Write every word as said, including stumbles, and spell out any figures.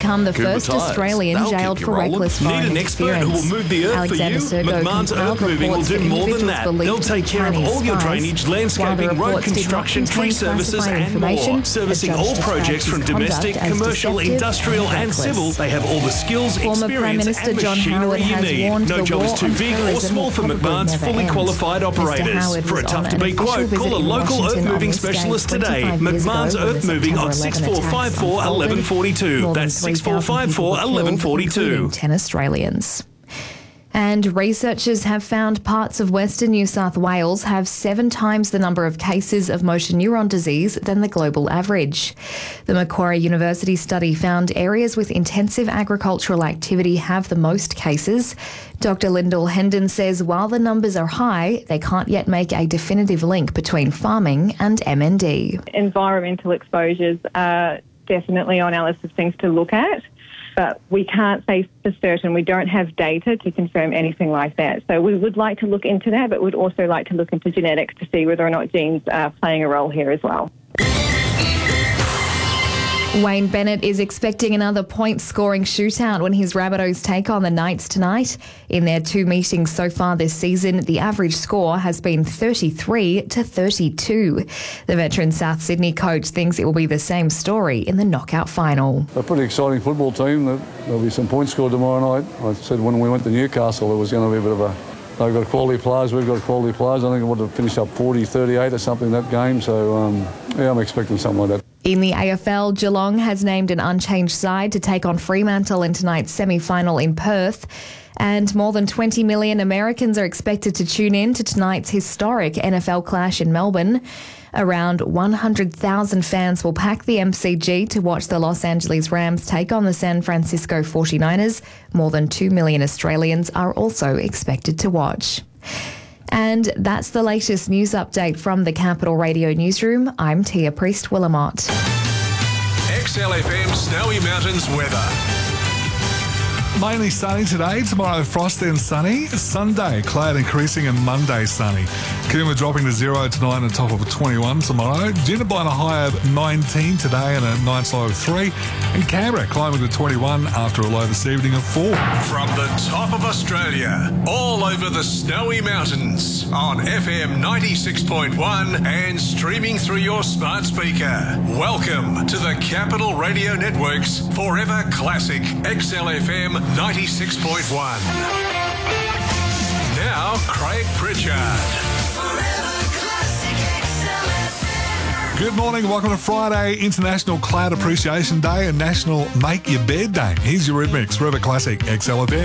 become the Cooper first Tyres. Australian They'll jailed keep for you rolling. reckless Need firing an expert interference. who will move the earth Alexander for you? Sergo McMahon's compiled Earth Moving will reports do that more than individuals that. believed They'll to be take care of Chinese all your spies. drainage, While the landscaping, road reports did not construction, contain tree services classified and information, more. a Servicing judge all described projects his from conduct domestic, as commercial, deceptive industrial and and reckless. civil. They have all the skills, Former Prime experience Minister and John machinery Howard you has need. warned No the job war is too on big or terrorism small will for probably McMahon's never fully end. qualified Mister operators. Howard For a was on tough to an beat official quote, visit call a in local Washington earth on moving this day specialist today. twenty-five years ago McMahon's when the Earth Moving on September six eleven four five four, attacks eleven unfolded. forty-two. More than That's six four five four, three thousand people eleven were killed, forty-two. including ten Australians. And researchers have found parts of Western New South Wales have seven times the number of cases of motor neuron disease than the global average. The Macquarie University study found areas with intensive agricultural activity have the most cases. Doctor Lyndall Hendon says while the numbers are high, they can't yet make a definitive link between farming and M N D. Environmental exposures are definitely on our list of things to look at. But we can't say for certain. We don't have data to confirm anything like that. So we would like to look into that, but we'd also like to look into genetics to see whether or not genes are playing a role here as well. Wayne Bennett is expecting another point-scoring shootout when his Rabbitohs take on the Knights tonight. In their two meetings so far this season, the average score has been thirty-three to thirty-two. The veteran South Sydney coach thinks it will be the same story in the knockout final. A pretty exciting football team. There'll be some points scored tomorrow night. I said when we went to Newcastle there was going to be a bit of a... They've got quality players, we've got quality players. I think it would have finished up forty thirty-eight or something that game. So, um, yeah, I'm expecting something like that. In the A F L, Geelong has named an unchanged side to take on Fremantle in tonight's semi-final in Perth. And more than twenty million Americans are expected to tune in to tonight's historic N F L clash in Melbourne. Around one hundred thousand fans will pack the M C G to watch the Los Angeles Rams take on the San Francisco forty-niners. More than two million Australians are also expected to watch. And that's the latest news update from the Capital Radio Newsroom. I'm Tia Priest-Willamott. X L F M Snowy Mountains weather. Mainly sunny today, tomorrow frosty and sunny, Sunday cloud increasing and Monday sunny. Cooma dropping to zero tonight and a top of twenty-one tomorrow. Jindabyne a high of nineteen today and a night low of three. And Canberra climbing to twenty-one after a low this evening of four. From the top of Australia, all over the Snowy Mountains, on F M ninety-six point one and streaming through your smart speaker. Welcome to the Capital Radio Network's Forever Classic X L F M ninety-six point one. Now, Craig Pritchard. Good morning, welcome to Friday, International Cloud Appreciation Day and National Make Your Bed Day. Here's your remix, Forever Classic X L F M.